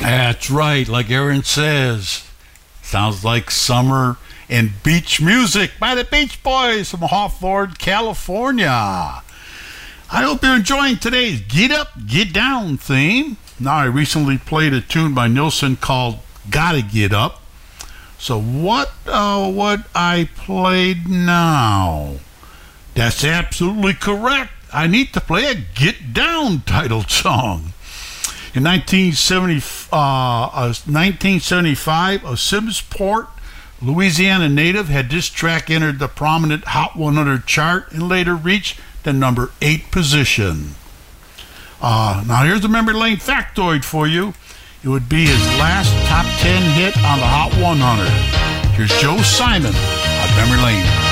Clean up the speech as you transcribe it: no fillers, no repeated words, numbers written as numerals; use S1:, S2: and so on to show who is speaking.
S1: That's right, like Aaron says. Sounds like summer and beach music by the Beach Boys from Hawthorne, California. I hope you're enjoying today's Get Up, Get Down theme. Now, I recently played a tune by Nilsson called Gotta Get Up. So what would I play now? That's absolutely correct. I need to play a Get Down titled song. In 1975, a Simmsport, Louisiana native had this track entered the prominent Hot 100 chart and later reached the number 8 position. Now here's a memory lane factoid for you. It would be his last top 10 hit on the Hot 100. Here's Joe Simon on Memory Lane.